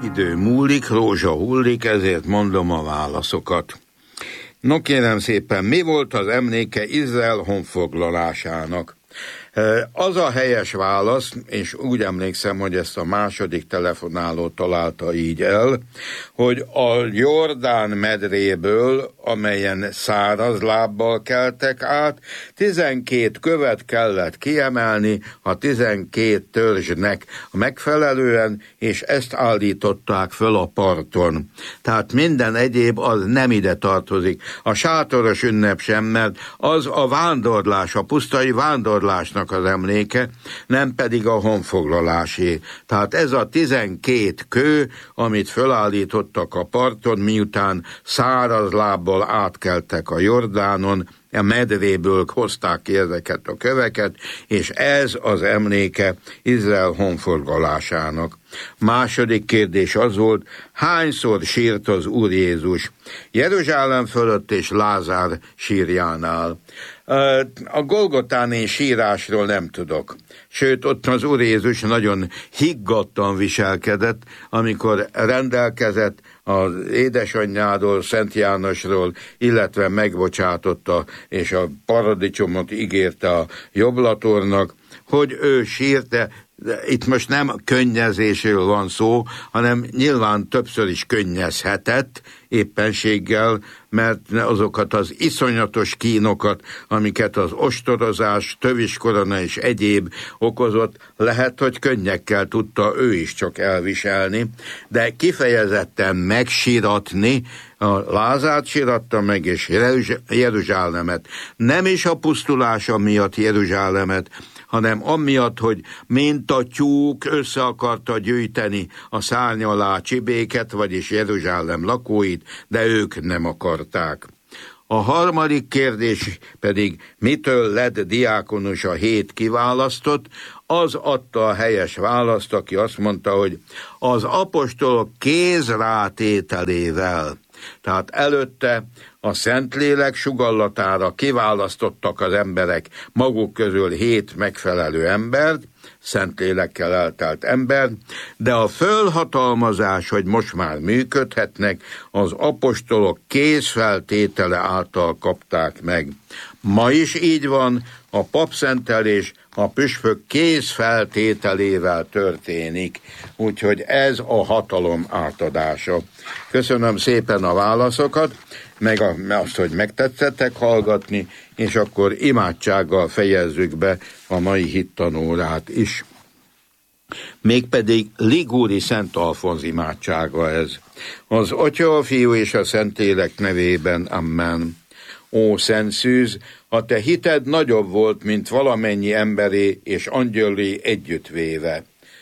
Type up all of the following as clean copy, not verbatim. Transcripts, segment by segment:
Idő múlik, rózsa hullik, ezért mondom a válaszokat. No kérem szépen, mi volt az emléke Izrael honfoglalásának? Az a helyes válasz, és úgy emlékszem, hogy ezt a második telefonáló találta így el, hogy a Jordán medréből, amelyen száraz lábbal keltek át, 12 követ kellett kiemelni a 12 törzsnek megfelelően, és ezt állították föl a parton. Tehát minden egyéb az nem ide tartozik. A sátoros ünnep sem, mert az a vándorlás, a pusztai vándorlásnak az emléke, nem pedig a honfoglalásé. Tehát ez a 12 kő, amit fölállítottak a parton, miután száraz lábbal átkeltek a Jordánon, a medréből hozták ki ezeket a köveket, és ez az emléke Izrael honfoglalásának. Második kérdés az volt, hányszor sírt az Úr Jézus? Jeruzsálem fölött és Lázár sírjánál. A Golgotáni sírásról nem tudok. Sőt, ott az Úr Jézus nagyon higgadtan viselkedett, amikor rendelkezett az édesanyjáról, Szent Jánosról, illetve megbocsátotta, és a paradicsomot ígérte a jobblatornak, hogy ő sírte. Itt most nem könnyezésről van szó, hanem nyilván többször is könnyezhetett éppenséggel, mert azokat az iszonyatos kínokat, amiket az ostorozás, töviskorona és egyéb okozott, lehet, hogy könnyekkel tudta ő is csak elviselni, de kifejezetten megsíratni, a Lázárt síratta meg, és Jeruzsálemet. Nem is a pusztulása miatt Jeruzsálemet, hanem amiatt, hogy mint a tyúk össze akarta gyűjteni a szárny alá csibéket, vagyis Jeruzsálem lakóit, de ők nem akarták. A harmadik kérdés pedig, mitől lett diákonus a 7 kiválasztott, az adta a helyes választ, aki azt mondta, hogy az apostolok kézrátételével. Tehát előtte a Szentlélek sugallatára kiválasztottak az emberek maguk közül 7 megfelelő embert, Szentlélekkel eltelt ember, de a fölhatalmazás, hogy most már működhetnek, az apostolok kézfeltétele által kapták meg. Ma is így van, a papszentelés a püspök kézfeltételével történik, úgyhogy ez a hatalom átadása. Köszönöm szépen a válaszokat, meg azt, hogy megtetszettek hallgatni, és akkor imádsággal fejezzük be a mai hittanórát is. Mégpedig Ligúri Szent Alfonz imádsága ez. Az Atya, a Fiú és a Szentlélek nevében, amen. Ó, Szent Szűz, a te hited nagyobb volt, mint valamennyi emberé és angyali együttvéve.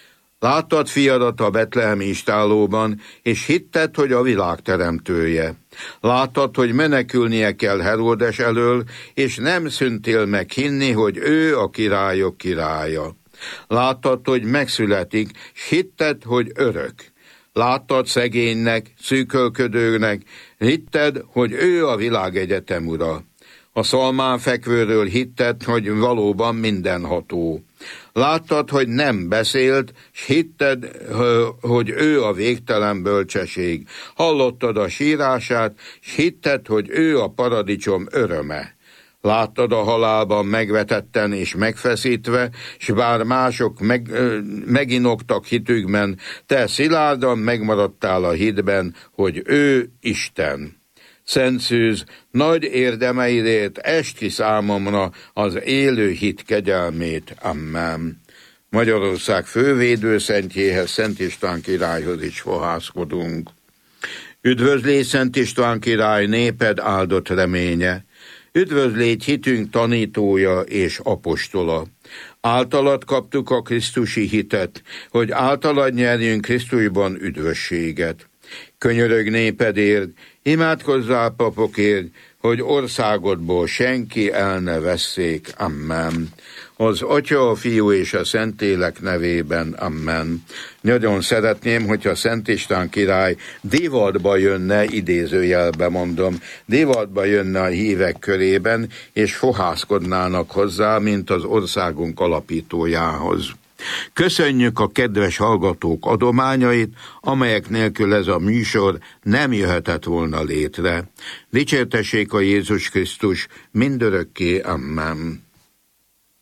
Láttad fiadat a betlehemi istállóban, és hitted, hogy a világ teremtője. Láttad, hogy menekülnie kell Heródes elől, és nem szüntél meg hinni, hogy ő a királyok királya. Láttad, hogy megszületik, s hitted, hogy örök. Láttad szegénynek, szűkölködőnek, hitted, hogy ő a világegyetem ura. A szalmán fekvőről hitted, hogy valóban mindenható. Láttad, hogy nem beszélt, s hitted, hogy ő a végtelen bölcsesség. Hallottad a sírását, s hitted, hogy ő a paradicsom öröme. Láttad a halálban megvetetten és megfeszítve, s bár mások meginoktak hitükben, te szilárdan megmaradtál a hitben, hogy ő Isten. Szent Szűz, nagy érdemeidért est ki számomra az élő hit kegyelmét. Amen. Magyarország fővédőszentjéhez, Szent István királyhoz is fohászkodunk. Üdvözlégy, Szent István király, néped áldott reménye! Üdvözlégy hitünk tanítója és apostola! Általad kaptuk a krisztusi hitet, hogy általad nyerjünk Krisztusban üdvösséget. Könyörög népedért, imádkozzál papokért, hogy országodból senki el ne vesszék. Amen. Az Atya, a Fiú és a Szentlélek nevében. Amen. Nagyon szeretném, hogyha Szent István király divatba jönne, idézőjelbe mondom, divatba jönne a hívek körében, és fohászkodnának hozzá, mint az országunk alapítójához. Köszönjük a kedves hallgatók adományait, amelyek nélkül ez a műsor nem jöhetett volna létre. Dicsértessék a Jézus Krisztus mindörökké, amen.